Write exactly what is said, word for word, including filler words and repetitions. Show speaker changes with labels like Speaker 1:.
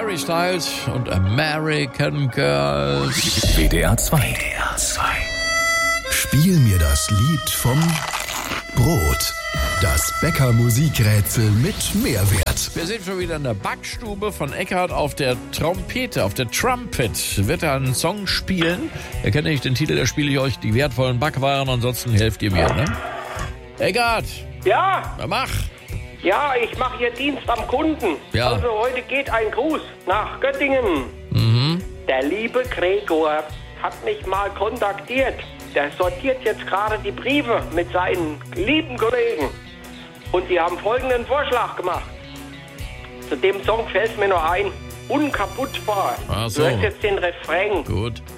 Speaker 1: Harry Styles und American Girls.
Speaker 2: W D R zwei. W D R zwei. Spiel mir das Lied vom Brot. Das Bäcker-Musikrätsel mit Mehrwert.
Speaker 1: Wir sind schon wieder in der Backstube von Eckhard auf der Trompete, auf der Trumpet. Wird er einen Song spielen? Erkenne ich den Titel, da spiele ich euch die wertvollen Backwaren, ansonsten helft ihr mir, ne? Eckhard!
Speaker 3: Ja?
Speaker 1: Na mach!
Speaker 3: Ja, ich mache hier Dienst am Kunden.
Speaker 1: Ja.
Speaker 3: Also heute geht ein Gruß nach Göttingen.
Speaker 1: Mhm.
Speaker 3: Der liebe Gregor hat mich mal kontaktiert. Der sortiert jetzt gerade die Briefe mit seinen lieben Kollegen. Und die haben folgenden Vorschlag gemacht. Zu dem Song fällt mir noch ein. Unkaputtbar.
Speaker 1: Ach so.
Speaker 3: Du hörst jetzt den Refrain.
Speaker 1: Gut.